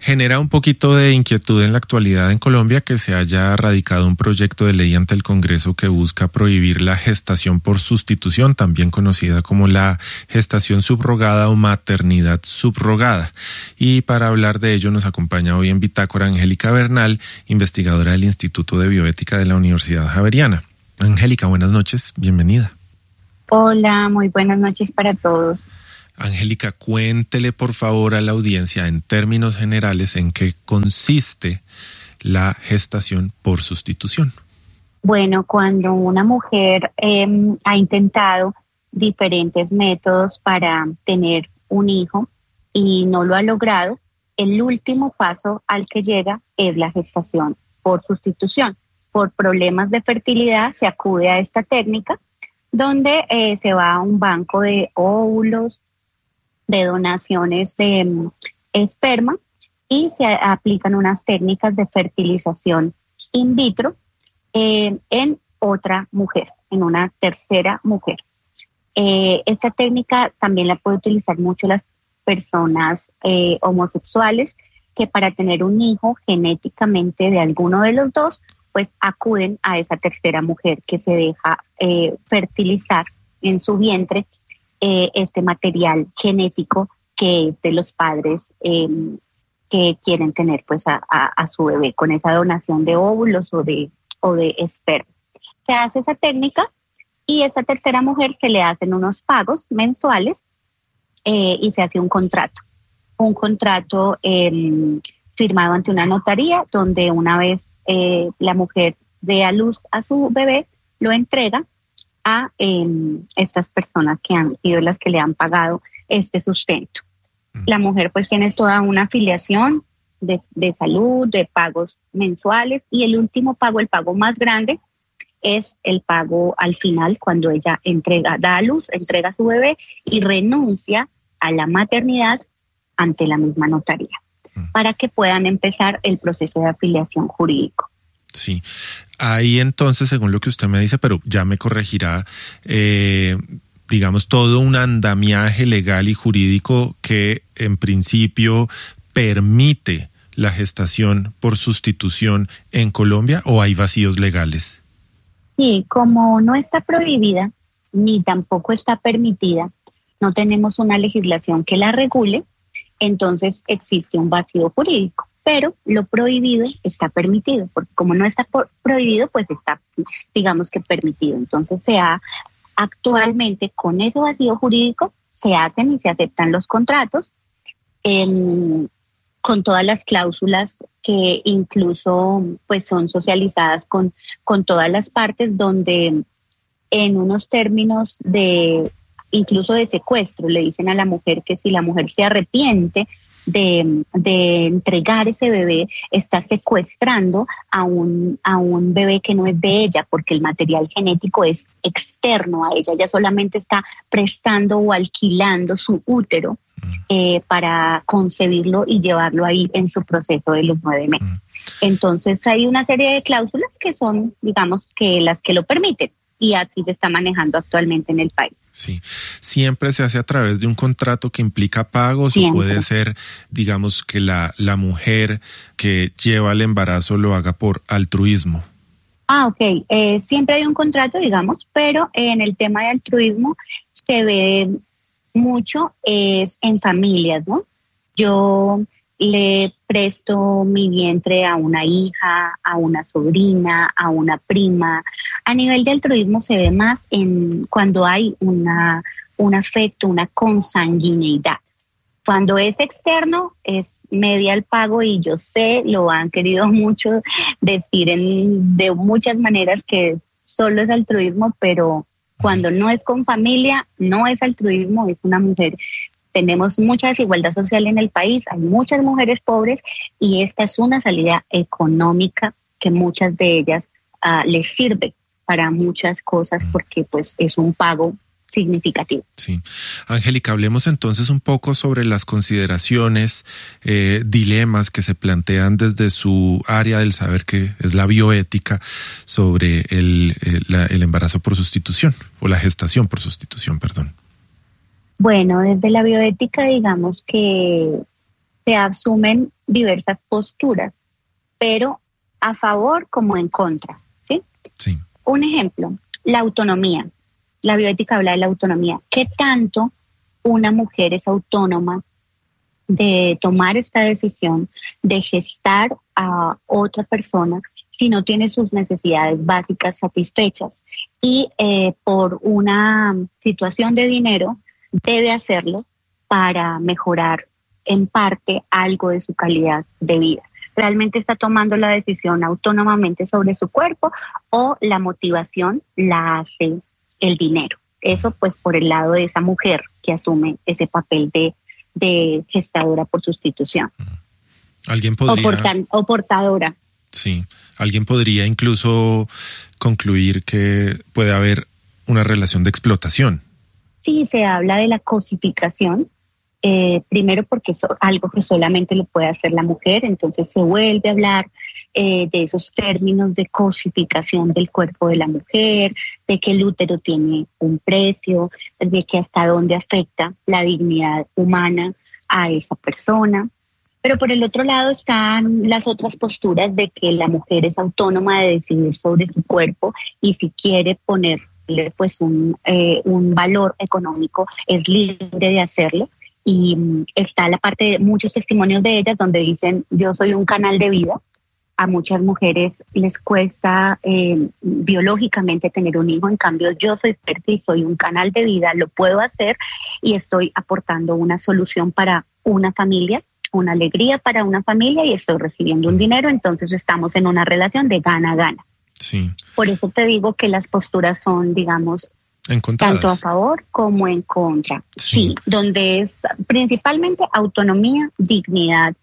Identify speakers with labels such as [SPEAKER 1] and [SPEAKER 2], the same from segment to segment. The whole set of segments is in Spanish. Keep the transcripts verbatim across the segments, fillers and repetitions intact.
[SPEAKER 1] Genera un poquito de inquietud en la actualidad en Colombia que se haya radicado un proyecto de ley ante el Congreso que busca prohibir la gestación por sustitución, también conocida como la gestación subrogada o maternidad subrogada. Y para hablar de ello nos acompaña hoy en Bitácora Angélica Bernal, investigadora del Instituto de Bioética de la Universidad Javeriana. Angélica, buenas noches, bienvenida.
[SPEAKER 2] Hola, muy buenas noches para todos.
[SPEAKER 1] Angélica, cuéntele por favor a la audiencia en términos generales en qué consiste la gestación por sustitución.
[SPEAKER 2] Bueno, cuando una mujer eh, ha intentado diferentes métodos para tener un hijo y no lo ha logrado, el último paso al que llega es la gestación por sustitución. Por problemas de fertilidad se acude a esta técnica donde eh, se va a un banco de óvulos, de donaciones de um, esperma y se aplican unas técnicas de fertilización in vitro eh, en otra mujer, en una tercera mujer. Eh, esta técnica también la puede utilizar mucho las personas eh, homosexuales que para tener un hijo genéticamente de alguno de los dos, pues acuden a esa tercera mujer que se deja eh, fertilizar en su vientre Eh, este material genético que es de los padres eh, que quieren tener pues a, a, a su bebé con esa donación de óvulos o de, o de esperma. Se hace esa técnica y a esa tercera mujer se le hacen unos pagos mensuales eh, y se hace un contrato. Un contrato eh, firmado ante una notaría donde una vez eh, la mujer dé a luz a su bebé, lo entrega a eh, estas personas que han sido las que le han pagado este sustento. La mujer pues tiene toda una afiliación de, de salud, de pagos mensuales y el último pago, el pago más grande, es el pago al final cuando ella entrega, da a luz, entrega a su bebé y renuncia a la maternidad ante la misma notaría para que puedan empezar el proceso de afiliación jurídico.
[SPEAKER 1] Sí, ahí entonces, según lo que usted me dice, pero ya me corregirá, eh, digamos, todo un andamiaje legal y jurídico que en principio permite la gestación por sustitución en Colombia, ¿o hay vacíos legales?
[SPEAKER 2] Sí, como no está prohibida ni tampoco está permitida, no tenemos una legislación que la regule, entonces existe un vacío jurídico. Pero lo prohibido está permitido, porque como no está por, prohibido, pues está, digamos que permitido. Entonces se ha, actualmente con ese vacío jurídico, se hacen y se aceptan los contratos eh, con todas las cláusulas que incluso pues son socializadas con, con todas las partes, donde en unos términos de incluso de secuestro le dicen a la mujer que si la mujer se arrepiente De, de entregar ese bebé, está secuestrando a un, a un bebé que no es de ella, porque el material genético es externo a ella. Ella solamente está prestando o alquilando su útero eh, para concebirlo y llevarlo ahí en su proceso de los nueve meses. Entonces hay una serie de cláusulas que son, digamos, que las que lo permiten, y así se está manejando actualmente en el país.
[SPEAKER 1] Sí, siempre se hace a través de un contrato que implica pagos. Siempre. O puede ser, digamos, que la, la mujer que lleva el embarazo lo haga por altruismo.
[SPEAKER 2] Ah, ok. Eh, siempre hay un contrato, digamos, pero en el tema de altruismo se ve mucho es en familias, ¿no? Yo le presto mi vientre a una hija, a una sobrina, a una prima. A nivel de altruismo se ve más en cuando hay una, un afecto, una consanguineidad. Cuando es externo, es media el pago, y yo sé, lo han querido mucho decir en, de muchas maneras que solo es altruismo, pero cuando no es con familia, no es altruismo, es una mujer. Tenemos mucha desigualdad social en el país, hay muchas mujeres pobres y esta es una salida económica que muchas de ellas uh, les sirve para muchas cosas porque pues es un pago significativo.
[SPEAKER 1] Sí. Angélica, hablemos entonces un poco sobre las consideraciones, eh, dilemas que se plantean desde su área del saber, que es la bioética, sobre el, el, la, el embarazo por sustitución o la gestación por sustitución, perdón.
[SPEAKER 2] Bueno, desde la bioética digamos que se asumen diversas posturas, pero a favor como en contra, ¿sí?
[SPEAKER 1] Sí.
[SPEAKER 2] Un ejemplo, la autonomía. La bioética habla de la autonomía. ¿Qué tanto una mujer es autónoma de tomar esta decisión de gestar a otra persona si no tiene sus necesidades básicas satisfechas y eh, por una situación de dinero debe hacerlo para mejorar en parte algo de su calidad de vida? ¿Realmente está tomando la decisión autónomamente sobre su cuerpo o la motivación la hace el dinero? Eso pues por el lado de esa mujer que asume ese papel de, de gestadora por sustitución.
[SPEAKER 1] ¿Alguien podría...
[SPEAKER 2] o, portan, o portadora.
[SPEAKER 1] Sí, alguien podría incluso concluir que puede haber una relación de explotación.
[SPEAKER 2] Sí, se habla de la cosificación. Eh, primero porque es algo que solamente lo puede hacer la mujer, entonces se vuelve a hablar eh, de esos términos de cosificación del cuerpo de la mujer, de que el útero tiene un precio, de que hasta dónde afecta la dignidad humana a esa persona. Pero por el otro lado están las otras posturas de que la mujer es autónoma de decidir sobre su cuerpo y si quiere ponerle pues un, eh, un valor económico es libre de hacerlo. Y está la parte de muchos testimonios de ellas donde dicen yo soy un canal de vida. A muchas mujeres les cuesta eh, biológicamente tener un hijo, en cambio yo soy fértil, soy un canal de vida, lo puedo hacer y estoy aportando una solución para una familia, una alegría para una familia y estoy recibiendo un dinero, entonces estamos en una relación de gana-gana.
[SPEAKER 1] Sí.
[SPEAKER 2] Por eso te digo que las posturas son, digamos,
[SPEAKER 1] encontradas,
[SPEAKER 2] tanto a favor como en contra.
[SPEAKER 1] Sí.
[SPEAKER 2] Sí, donde es principalmente autonomía, dignidad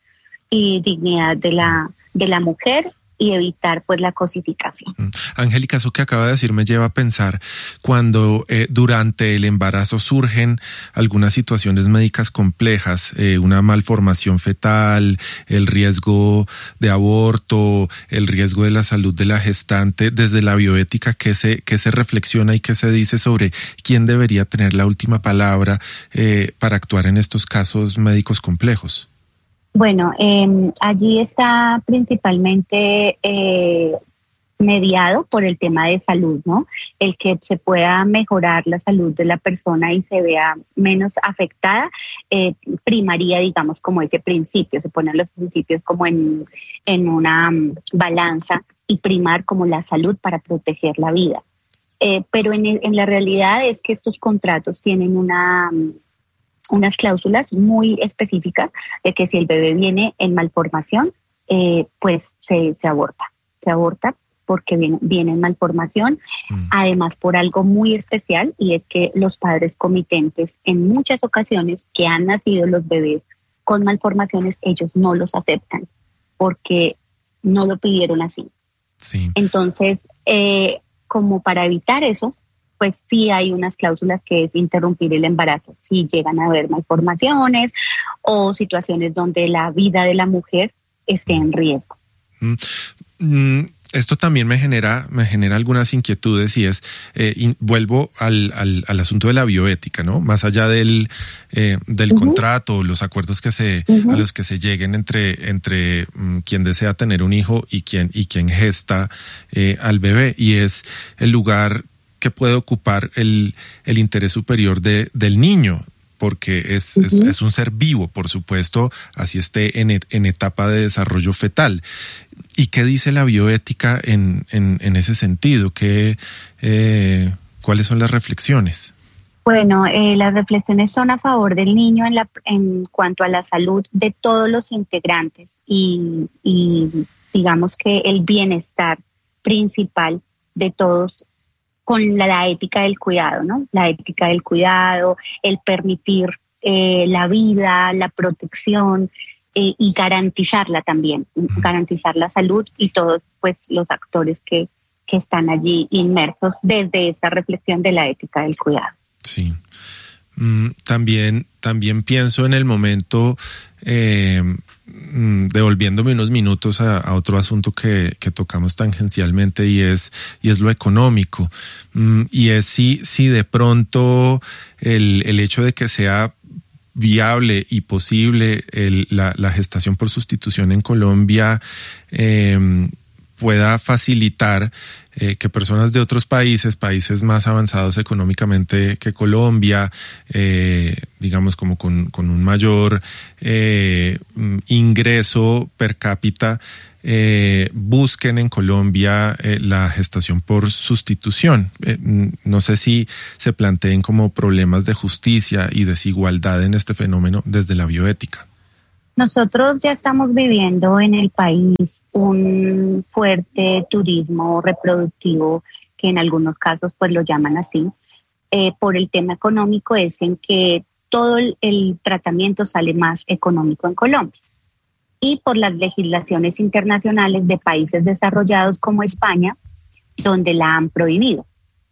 [SPEAKER 2] y dignidad de la, de la mujer y evitar pues la cosificación.
[SPEAKER 1] Angélica, eso que acaba de decir me lleva a pensar cuando eh, durante el embarazo surgen algunas situaciones médicas complejas, eh, una malformación fetal, el riesgo de aborto, el riesgo de la salud de la gestante. Desde la bioética, ¿qué se, qué se reflexiona y qué se dice sobre quién debería tener la última palabra eh, para actuar en estos casos médicos complejos?
[SPEAKER 2] Bueno, eh, allí está principalmente eh, mediado por el tema de salud, ¿no? El que se pueda mejorar la salud de la persona y se vea menos afectada, eh, primaría, digamos, como ese principio, se ponen los principios como en, en una um, balanza y primar como la salud para proteger la vida. Eh, pero en, en la realidad es que estos contratos tienen una... Um, unas cláusulas muy específicas de que si el bebé viene en malformación, eh, pues se, se aborta, se aborta porque viene, viene en malformación, mm. además por algo muy especial y es que los padres comitentes en muchas ocasiones que han nacido los bebés con malformaciones, ellos no los aceptan porque no lo pidieron así.
[SPEAKER 1] Sí.
[SPEAKER 2] Entonces, eh, como para evitar eso, pues sí hay unas cláusulas que es interrumpir el embarazo si llegan a haber malformaciones o situaciones donde la vida de la mujer esté en riesgo.
[SPEAKER 1] Mm, esto también me genera, me genera algunas inquietudes y es, eh, y vuelvo al, al, al asunto de la bioética, ¿no? Más allá del, eh, del uh-huh. contrato, los acuerdos que se, uh-huh. a los que se lleguen entre, entre um, quien desea tener un hijo y quien, y quien gesta eh, al bebé, y es el lugar que puede ocupar el, el interés superior de, del niño, porque es, uh-huh. es, es un ser vivo, por supuesto, así esté en, et, en etapa de desarrollo fetal. ¿Y qué dice la bioética en, en, en ese sentido? ¿Qué, eh, ¿Cuáles son las reflexiones?
[SPEAKER 2] Bueno, eh, las reflexiones son a favor del niño en, la, en cuanto a la salud de todos los integrantes y, y digamos que el bienestar principal de todos con la, la ética del cuidado, ¿no? La ética del cuidado, el permitir eh, la vida, la protección eh, y garantizarla también, garantizar la salud y todos pues los actores que, que están allí inmersos desde esta reflexión de la ética del cuidado.
[SPEAKER 1] Sí. Mm, también, también pienso en el momento, eh, devolviéndome unos minutos a, a otro asunto que, que tocamos tangencialmente y es, y es lo económico. Mm, y es si, si de pronto el, el hecho de que sea viable y posible el, la, la gestación por sustitución en Colombia eh, pueda facilitar eh, que personas de otros países, países más avanzados económicamente que Colombia, eh, digamos como con, con un mayor eh, ingreso per cápita, eh, busquen en Colombia eh, la gestación por sustitución. Eh, no sé si se planteen como problemas de justicia y desigualdad en este fenómeno desde la bioética.
[SPEAKER 2] Nosotros ya estamos viviendo en el país un fuerte turismo reproductivo, que en algunos casos pues lo llaman así, eh, por el tema económico, es en que todo el, el tratamiento sale más económico en Colombia. Y por las legislaciones internacionales de países desarrollados como España, donde la han prohibido.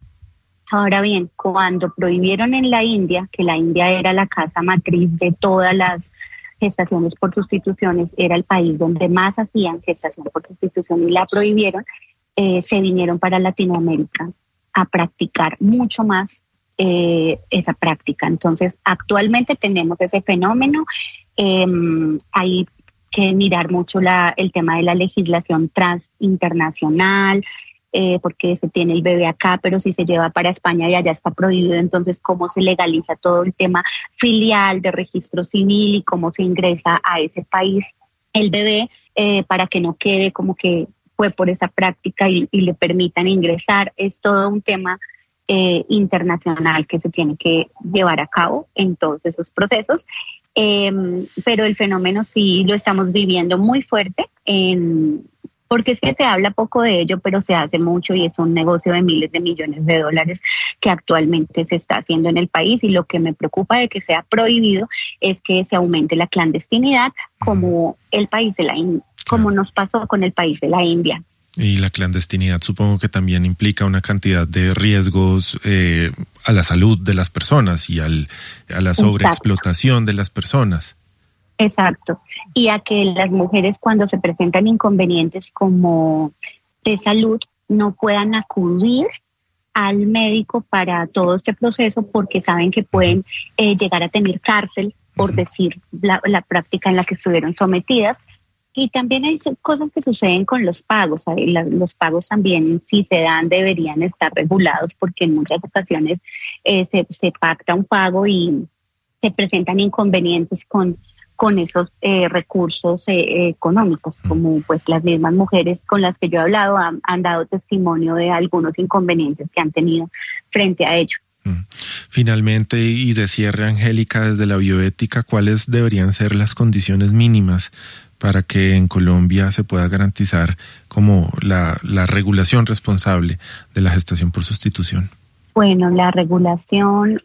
[SPEAKER 2] Ahora bien, cuando prohibieron en la India, que la India era la casa matriz de todas las gestaciones por sustituciones, era el país donde más hacían gestación por sustitución y la prohibieron, eh, se vinieron para Latinoamérica a practicar mucho más eh, esa práctica. Entonces, actualmente tenemos ese fenómeno. Eh, hay que mirar mucho la, el tema de la legislación trans internacional, eh, porque se tiene el bebé acá, pero si se lleva para España y allá está prohibido, entonces cómo se legaliza todo el tema filial de registro civil y cómo se ingresa a ese país el bebé eh, para que no quede como que fue por esa práctica y, y le permitan ingresar. Es todo un tema eh, internacional que se tiene que llevar a cabo en todos esos procesos. Eh, pero el fenómeno sí lo estamos viviendo muy fuerte, en, porque es que se habla poco de ello, pero se hace mucho y es un negocio de miles de millones de dólares que actualmente se está haciendo en el país, y lo que me preocupa de que sea prohibido es que se aumente la clandestinidad como el país de la India, como nos pasó con el país de la India.
[SPEAKER 1] Y la clandestinidad supongo que también implica una cantidad de riesgos eh, a la salud de las personas y al, a la sobreexplotación de las personas.
[SPEAKER 2] Exacto. Y a que las mujeres, cuando se presentan inconvenientes como de salud, no puedan acudir al médico para todo este proceso porque saben que pueden eh, llegar a tener cárcel por uh-huh. decir la, la práctica en la que estuvieron sometidas. Y también hay cosas que suceden con los pagos. ¿Sabe? Los pagos también, si se dan, deberían estar regulados, porque en muchas ocasiones eh, se, se pacta un pago y se presentan inconvenientes con, con esos eh, recursos eh, económicos, como pues las mismas mujeres con las que yo he hablado han, han dado testimonio de algunos inconvenientes que han tenido frente a ello.
[SPEAKER 1] Finalmente, y de cierre, Angélica, desde la bioética, ¿cuáles deberían ser las condiciones mínimas para que en Colombia se pueda garantizar como la, la regulación responsable de la gestación por sustitución?
[SPEAKER 2] Bueno, la regulación,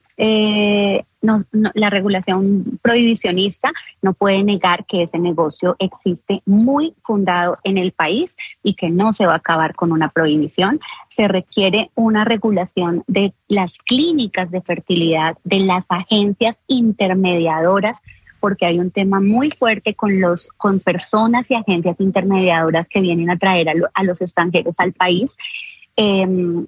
[SPEAKER 2] eh, no, no, la regulación prohibicionista no puede negar que ese negocio existe muy fundado en el país y que no se va a acabar con una prohibición. Se requiere una regulación de las clínicas de fertilidad, de las agencias intermediadoras, porque hay un tema muy fuerte con los con personas y agencias intermediadoras que vienen a traer a, lo, a los extranjeros al país, eh,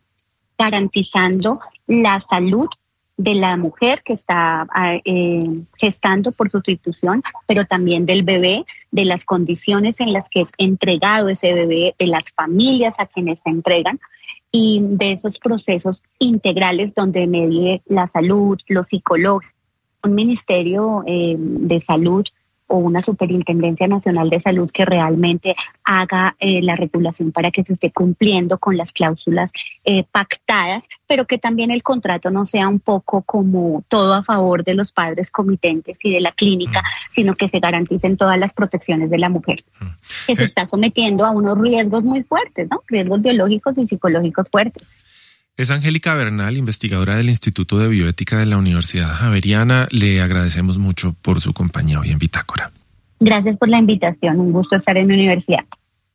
[SPEAKER 2] garantizando la salud de la mujer que está eh, gestando por sustitución, pero también del bebé, de las condiciones en las que es entregado ese bebé, de las familias a quienes se entregan, y de esos procesos integrales donde medie la salud, lo psicológico. Un ministerio eh, de salud o una superintendencia nacional de salud que realmente haga eh, la regulación para que se esté cumpliendo con las cláusulas eh, pactadas, pero que también el contrato no sea un poco como todo a favor de los padres comitentes y de la clínica, sino que se garanticen todas las protecciones de la mujer, que se está sometiendo a unos riesgos muy fuertes, ¿no? Riesgos biológicos y psicológicos fuertes.
[SPEAKER 1] Es Angélica Bernal, investigadora del Instituto de Bioética de la Universidad Javeriana. Le agradecemos mucho por su compañía hoy en Bitácora.
[SPEAKER 2] Gracias por la invitación, un gusto estar en la universidad.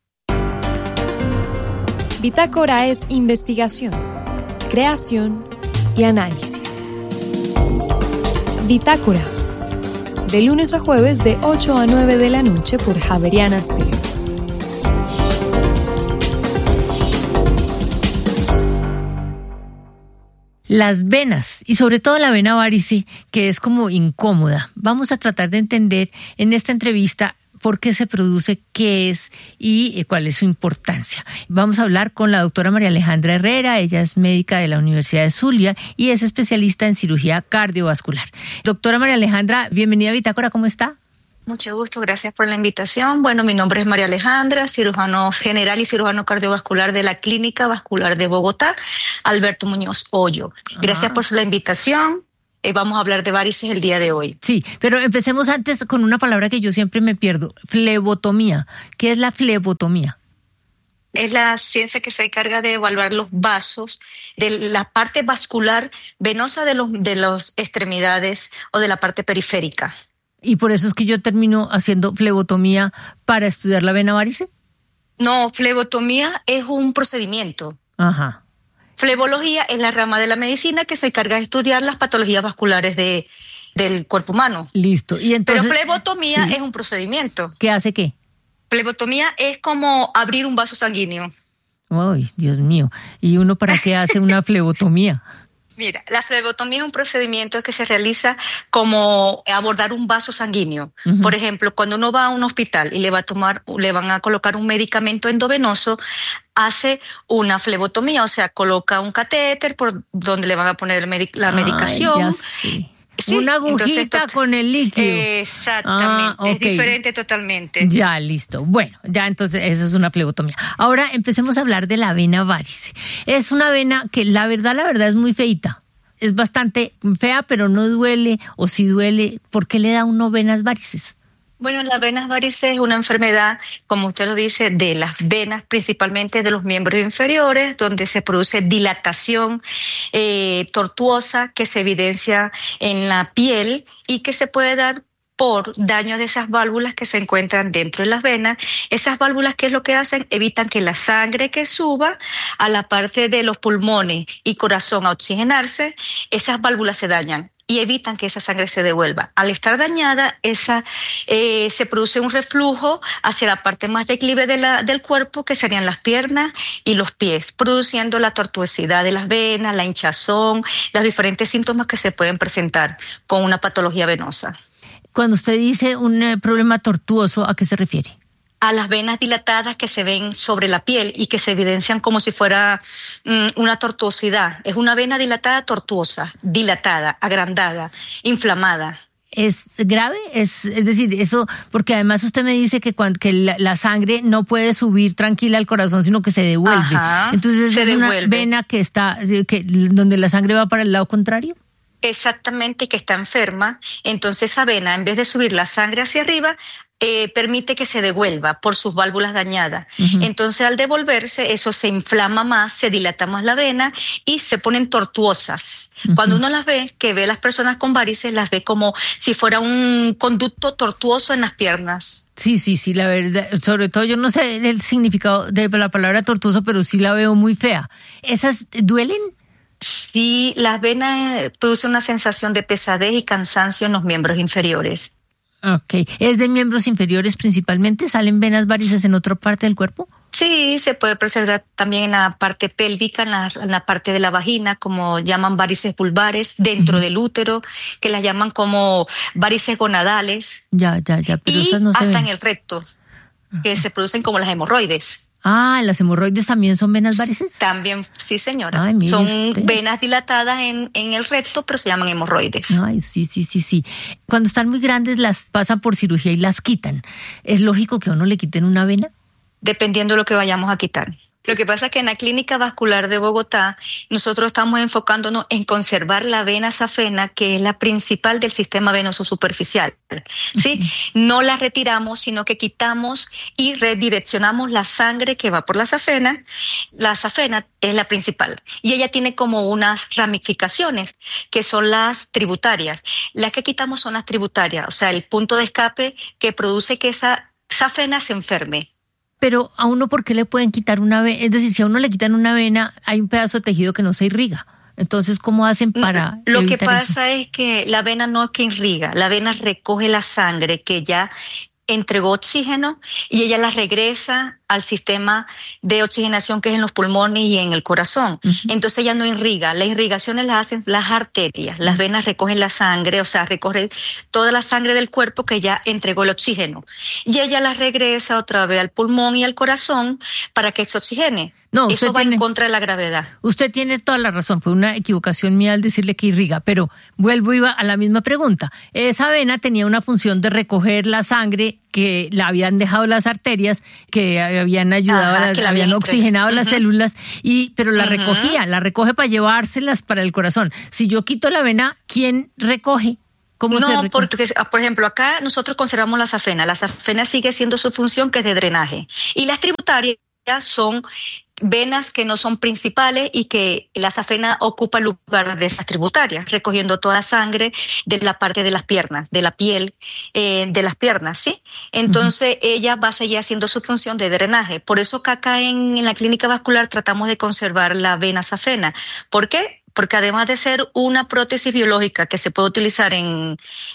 [SPEAKER 3] Bitácora es investigación, creación y análisis. Bitácora, de lunes a jueves de ocho a nueve de la noche por Javeriana Stereo.
[SPEAKER 4] Las venas, y sobre todo la vena varice, que es como incómoda. Vamos a tratar de entender en esta entrevista por qué se produce, qué es y cuál es su importancia. Vamos a hablar con la doctora María Alejandra Herrera. Ella es médica de la Universidad de Zulia y es especialista en cirugía cardiovascular. Doctora María Alejandra, bienvenida a Bitácora, ¿cómo está?
[SPEAKER 5] Mucho gusto, gracias por la invitación. Bueno, mi nombre es María Alejandra, cirujano general y cirujano cardiovascular de la Clínica Vascular de Bogotá, Alberto Muñoz Hoyo. Gracias ah. por la invitación. Eh, vamos a hablar de varices el día de hoy.
[SPEAKER 4] Sí, pero empecemos antes con una palabra que yo siempre me pierdo, flebotomía. ¿Qué es la flebotomía?
[SPEAKER 5] Es la ciencia que se encarga de evaluar los vasos de la parte vascular venosa de los de las extremidades o de la parte periférica.
[SPEAKER 4] ¿Y por eso es que yo termino haciendo flebotomía para estudiar la vena varice?
[SPEAKER 5] No, flebotomía es un procedimiento.
[SPEAKER 4] Ajá.
[SPEAKER 5] Flebología es la rama de la medicina que se encarga de estudiar las patologías vasculares de, del cuerpo humano.
[SPEAKER 4] Listo. Y entonces,
[SPEAKER 5] pero flebotomía
[SPEAKER 4] sí.
[SPEAKER 5] es un procedimiento.
[SPEAKER 4] ¿Qué hace qué?
[SPEAKER 5] Flebotomía es como abrir un vaso sanguíneo.
[SPEAKER 4] Ay, Dios mío. ¿Y uno para qué hace una flebotomía?
[SPEAKER 5] Mira, la flebotomía es un procedimiento que se realiza como abordar un vaso sanguíneo. Uh-huh. Por ejemplo, cuando uno va a un hospital y le va a tomar, le van a colocar un medicamento endovenoso, hace una flebotomía, o sea, coloca un catéter por donde le van a poner medic- la medicación.
[SPEAKER 4] Ay, sí, una agujita entonces, con el líquido.
[SPEAKER 5] Exactamente, ah, okay. Es diferente totalmente.
[SPEAKER 4] Ya, listo. Bueno, ya entonces esa es una flebotomía. Ahora empecemos a hablar de la vena varice. Es una vena que la verdad, la verdad es muy feita. Es bastante fea, pero no duele, o si duele, ¿por qué le da a uno venas varices?
[SPEAKER 5] Bueno, las venas varices es una enfermedad, como usted lo dice, de las venas, principalmente de los miembros inferiores, donde se produce dilatación eh, tortuosa que se evidencia en la piel y que se puede dar por daño de esas válvulas que se encuentran dentro de las venas. Esas válvulas, ¿qué es lo que hacen? Evitan que la sangre que suba a la parte de los pulmones y corazón a oxigenarse, esas válvulas se dañan y evitan que esa sangre se devuelva. Al estar dañada, esa eh, se produce un reflujo hacia la parte más declive de la, del cuerpo, que serían las piernas y los pies, produciendo la tortuosidad de las venas, la hinchazón, los diferentes síntomas que se pueden presentar con una patología venosa.
[SPEAKER 4] Cuando usted dice un eh, problema tortuoso, ¿a qué se refiere?
[SPEAKER 5] A las venas dilatadas que se ven sobre la piel y que se evidencian como si fuera mm, una tortuosidad. Es una vena dilatada tortuosa, dilatada, agrandada, inflamada.
[SPEAKER 4] ¿Es grave? Es, es decir, eso, porque además usted me dice que, cuando, que la, la sangre no puede subir tranquila al corazón, sino que se devuelve.
[SPEAKER 5] Ajá,
[SPEAKER 4] Entonces
[SPEAKER 5] se
[SPEAKER 4] es
[SPEAKER 5] devuelve.
[SPEAKER 4] Una vena que está, que, donde la sangre va para el lado contrario.
[SPEAKER 5] Exactamente, que está enferma. Entonces esa vena, en vez de subir la sangre hacia arriba, Eh, permite que se devuelva por sus válvulas dañadas. Uh-huh. Entonces, al devolverse, eso se inflama más, se dilata más la vena y se ponen tortuosas. Uh-huh. Cuando uno las ve, que ve a las personas con varices, las ve como si fuera un conducto tortuoso en las piernas.
[SPEAKER 4] Sí, sí, sí, la verdad. Sobre todo, yo no sé el significado de la palabra tortuoso, pero sí la veo muy fea. ¿Esas duelen?
[SPEAKER 5] Sí, las venas producen una sensación de pesadez y cansancio en los miembros inferiores.
[SPEAKER 4] Okay. ¿Es de miembros inferiores principalmente? ¿Salen venas varices en otra parte del cuerpo?
[SPEAKER 5] Sí, se puede presentar también en la parte pélvica, en la, en la parte de la vagina, como llaman varices vulvares, dentro uh-huh. del útero, que las llaman como varices gonadales.
[SPEAKER 4] Ya, ya, ya. Pero
[SPEAKER 5] y
[SPEAKER 4] esas no se
[SPEAKER 5] hasta
[SPEAKER 4] ven.
[SPEAKER 5] En el recto, que uh-huh. se producen como las hemorroides.
[SPEAKER 4] Ah, ¿las hemorroides también son venas varices?
[SPEAKER 5] También, sí señora.
[SPEAKER 4] Ay,
[SPEAKER 5] son
[SPEAKER 4] usted.
[SPEAKER 5] venas dilatadas en, en el recto, pero se llaman hemorroides.
[SPEAKER 4] Ay, sí, sí, sí, sí. Cuando están muy grandes las pasan por cirugía y las quitan. ¿Es lógico que a uno le quiten una vena?
[SPEAKER 5] Dependiendo de lo que vayamos a quitar. Lo que pasa es que en la Clínica Vascular de Bogotá nosotros estamos enfocándonos en conservar la vena safena, que es la principal del sistema venoso superficial. ¿Sí? Uh-huh. No la retiramos, sino que quitamos y redireccionamos la sangre que va por la safena. La safena es la principal y ella tiene como unas ramificaciones que son las tributarias. Las que quitamos son las tributarias, o sea, el punto de escape que produce que esa safena se enferme.
[SPEAKER 4] Pero a uno, ¿por qué le pueden quitar una vena? Es decir, si a uno le quitan una vena, hay un pedazo de tejido que no se irriga. Entonces, ¿cómo hacen para
[SPEAKER 5] Lo que
[SPEAKER 4] evitar
[SPEAKER 5] pasa
[SPEAKER 4] eso?
[SPEAKER 5] Es que la vena no es que irriga, la vena recoge la sangre que ya entregó oxígeno y ella la regresa al sistema de oxigenación que es en los pulmones y en el corazón. Uh-huh. Entonces ella no irriga. Las irrigaciones las hacen las arterias. Las venas recogen la sangre, o sea, recogen toda la sangre del cuerpo que ya entregó el oxígeno. Y ella las regresa otra vez al pulmón y al corazón para que se oxigene.
[SPEAKER 4] No,
[SPEAKER 5] eso va
[SPEAKER 4] tiene,
[SPEAKER 5] en contra de la gravedad.
[SPEAKER 4] Usted tiene toda la razón. Fue una equivocación mía al decirle que irriga, pero vuelvo iba a la misma pregunta. Esa vena tenía una función de recoger la sangre que la habían dejado las arterias, que habían ayudado, Ajá, a las, que la habían oxigenado uh-huh. las células, y pero la uh-huh. recogía, la recoge para llevárselas para el corazón. Si yo quito la vena, ¿quién recoge? ¿Cómo
[SPEAKER 5] no,
[SPEAKER 4] se
[SPEAKER 5] porque, por ejemplo, acá nosotros conservamos la safena. La safena sigue siendo su función, que es de drenaje. Y las tributarias son venas que no son principales y que la safena ocupa el lugar de esas tributarias, recogiendo toda la sangre de la parte de las piernas, de la piel, eh, de las piernas, ¿sí? Entonces uh-huh. ella va a seguir haciendo su función de drenaje. Por eso que acá en, en la clínica vascular tratamos de conservar la vena safena. ¿Por qué? Porque además de ser una prótesis biológica que se puede utilizar en,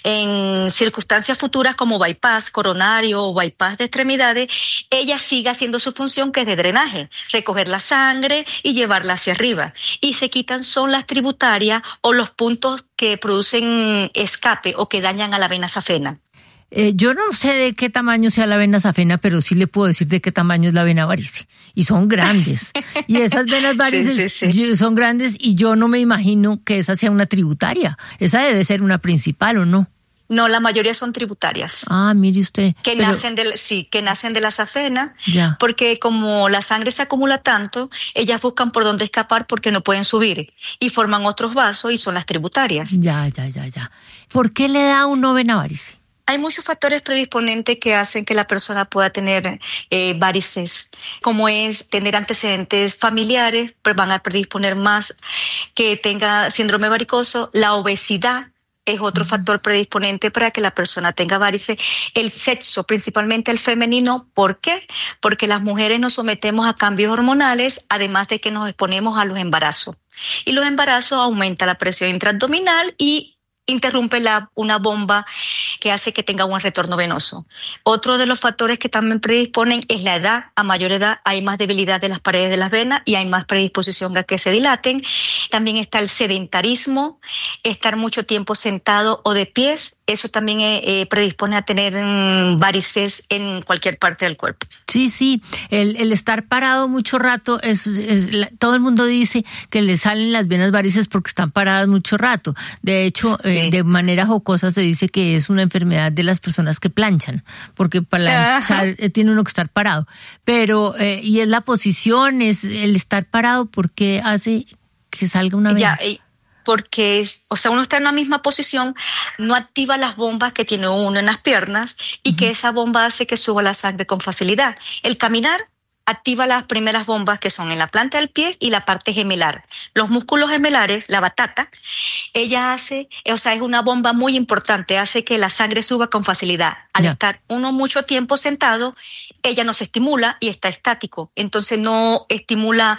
[SPEAKER 5] en circunstancias futuras como bypass coronario o bypass de extremidades, ella sigue haciendo su función, que es de drenaje, recoger la sangre y llevarla hacia arriba. Y se quitan son las tributarias o los puntos que producen escape o que dañan a la vena safena.
[SPEAKER 4] Eh, yo no sé de qué tamaño sea la vena safena, pero sí le puedo decir de qué tamaño es la vena varice. Y son grandes. Y esas venas varices sí, sí, sí. son grandes y yo no me imagino que esa sea una tributaria. Esa debe ser una principal, ¿o no?
[SPEAKER 5] No, la mayoría son tributarias.
[SPEAKER 4] Ah, mire usted.
[SPEAKER 5] Que
[SPEAKER 4] pero...
[SPEAKER 5] nacen de, sí, que nacen de la safena,
[SPEAKER 4] ya.
[SPEAKER 5] Porque como la sangre se acumula tanto, ellas buscan por dónde escapar porque no pueden subir y forman otros vasos y son las tributarias.
[SPEAKER 4] Ya, ya, ya, ya. ¿Por qué le da a uno vena varice?
[SPEAKER 5] Hay muchos factores predisponentes que hacen que la persona pueda tener eh, varices, como es tener antecedentes familiares, pero van a predisponer más que tenga síndrome varicoso. La obesidad es otro uh-huh. factor predisponente para que la persona tenga varices. El sexo, principalmente el femenino. ¿Por qué? Porque las mujeres nos sometemos a cambios hormonales, además de que nos exponemos a los embarazos. Y los embarazos aumentan la presión intraabdominal y interrumpe la, una bomba que hace que tenga un retorno venoso. Otro de los factores que también predisponen es la edad. A mayor edad hay más debilidad de las paredes de las venas y hay más predisposición a que se dilaten. También está el sedentarismo, estar mucho tiempo sentado o de pies. Eso también eh, predispone a tener um, varices en cualquier parte del cuerpo.
[SPEAKER 4] Sí, sí. El, el estar parado mucho rato, es, es, la, todo el mundo dice que le salen las venas varices porque están paradas mucho rato. De hecho, sí. eh, de manera jocosa se dice que es una enfermedad de las personas que planchan, porque para planchar eh, tiene uno que estar parado. Pero, eh, y es la posición, es el estar parado, porque hace que salga una vena.
[SPEAKER 5] Ya, y- porque, es, o sea, uno está en la misma posición, no activa las bombas que tiene uno en las piernas y uh-huh. que esa bomba hace que suba la sangre con facilidad. El caminar activa las primeras bombas que son en la planta del pie y la parte gemelar. Los músculos gemelares, la batata, ella hace, o sea, es una bomba muy importante, hace que la sangre suba con facilidad. Al yeah. estar uno mucho tiempo sentado, ella no se estimula y está estático, entonces no estimula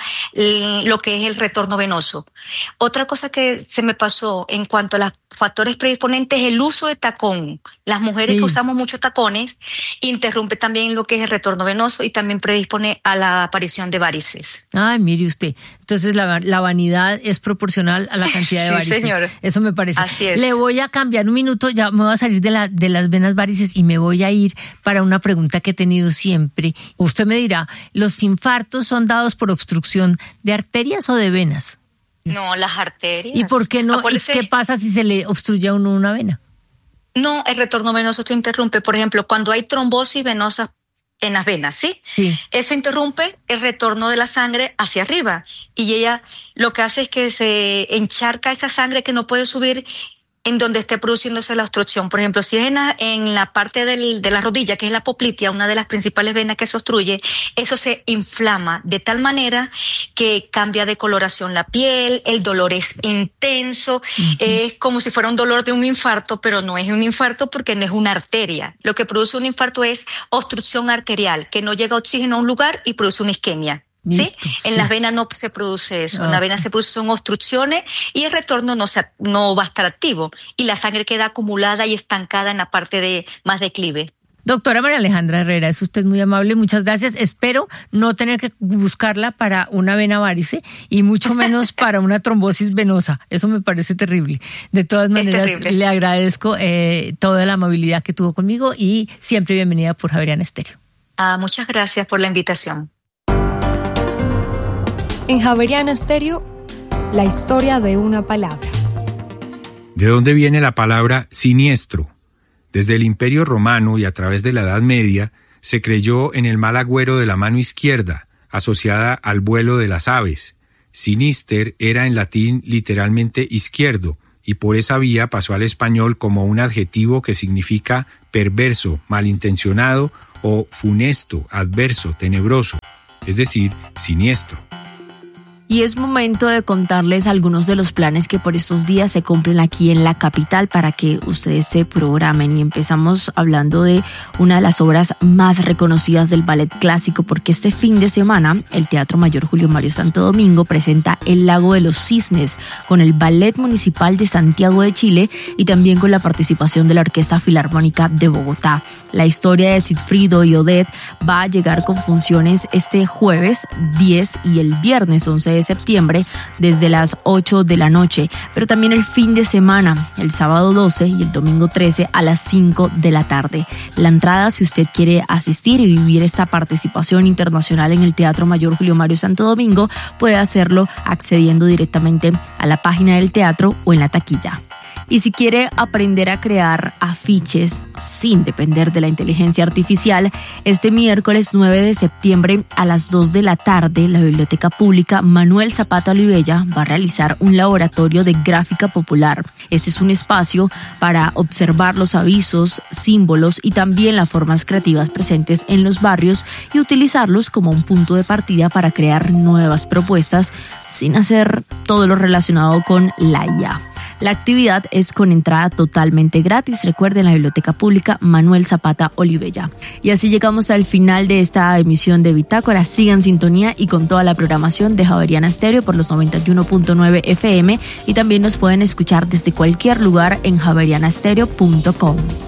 [SPEAKER 5] lo que es el retorno venoso. Otra cosa que se me pasó en cuanto a los factores predisponentes es el uso de tacón. Las mujeres sí. que usamos muchos tacones interrumpe también lo que es el retorno venoso y también predispone a la aparición de varices.
[SPEAKER 4] Ay, mire usted. Entonces la, la vanidad es proporcional a la cantidad de varices.
[SPEAKER 5] Sí, señor.
[SPEAKER 4] Eso me parece.
[SPEAKER 5] Así es.
[SPEAKER 4] Le voy a cambiar un minuto, ya me voy a salir de, la, de las venas varices y me voy a ir para una pregunta que he tenido siempre. Usted me dirá, ¿los infartos son dados por obstrucción de arterias o de venas?
[SPEAKER 5] No, las arterias.
[SPEAKER 4] ¿Y por qué no? ¿Y qué pasa si se le obstruye a uno una vena?
[SPEAKER 5] No, el retorno venoso se interrumpe. Por ejemplo, cuando hay trombosis venosa en las venas, ¿sí?
[SPEAKER 4] Sí.
[SPEAKER 5] Eso interrumpe el retorno de la sangre hacia arriba. Y ella lo que hace es que se encharca esa sangre que no puede subir en donde esté produciéndose la obstrucción. Por ejemplo, si es en la, en la parte del, de la rodilla, que es la poplitea, una de las principales venas que se obstruye, eso se inflama de tal manera que cambia de coloración la piel, el dolor es intenso, uh-huh. es como si fuera un dolor de un infarto, pero no es un infarto porque no es una arteria. Lo que produce un infarto es obstrucción arterial, que no llega oxígeno a un lugar y produce una isquemia. ¿Sí?
[SPEAKER 4] Listo,
[SPEAKER 5] en
[SPEAKER 4] sí.
[SPEAKER 5] las venas no se produce eso.
[SPEAKER 4] Ah.
[SPEAKER 5] En las venas se producen obstrucciones y el retorno no, se, no va a estar activo. Y la sangre queda acumulada y estancada en la parte de más declive.
[SPEAKER 4] Doctora María Alejandra Herrera, es usted muy amable, muchas gracias. Espero no tener que buscarla para una vena varice y mucho menos para una trombosis venosa. Eso me parece terrible. De todas maneras, le agradezco eh, toda la amabilidad que tuvo conmigo y siempre bienvenida por Javeriana Estéreo.
[SPEAKER 5] Ah, muchas gracias por la invitación.
[SPEAKER 3] En Javeriana Estéreo, la historia de una palabra.
[SPEAKER 6] ¿De dónde viene la palabra siniestro? Desde el Imperio Romano y a través de la Edad Media se creyó en el mal agüero de la mano izquierda, asociada al vuelo de las aves. Sinister era en latín literalmente izquierdo, y por esa vía pasó al español como un adjetivo que significa perverso, malintencionado o funesto, adverso, tenebroso, es decir, siniestro.
[SPEAKER 7] Y es momento de contarles algunos de los planes que por estos días se cumplen aquí en la capital para que ustedes se programen. Y empezamos hablando de una de las obras más reconocidas del ballet clásico, porque este fin de semana el Teatro Mayor Julio Mario Santo Domingo presenta El Lago de los Cisnes con el Ballet Municipal de Santiago de Chile y también con la participación de la Orquesta Filarmónica de Bogotá. La historia de Sigfrido y Odette va a llegar con funciones este jueves diez y el viernes once de septiembre desde las ocho de la noche, pero también el fin de semana, el sábado doce y el domingo trece a las cinco de la tarde. La entrada, si usted quiere asistir y vivir esta participación internacional en el Teatro Mayor Julio Mario Santo Domingo, puede hacerlo accediendo directamente a la página del teatro o en la taquilla. Y si quiere aprender a crear afiches sin depender de la inteligencia artificial, este miércoles nueve de septiembre a las dos de la tarde, la Biblioteca Pública Manuel Zapata Olivella va a realizar un laboratorio de gráfica popular. Este es un espacio para observar los avisos, símbolos y también las formas creativas presentes en los barrios y utilizarlos como un punto de partida para crear nuevas propuestas sin hacer todo lo relacionado con la I A. La actividad es con entrada totalmente gratis. Recuerden, la Biblioteca Pública Manuel Zapata Olivella. Y así llegamos al final de esta emisión de Bitácora. Sigan sintonía y con toda la programación de Javeriana Estéreo por los noventa y uno punto nueve F M y también nos pueden escuchar desde cualquier lugar en javeriana estéreo punto com.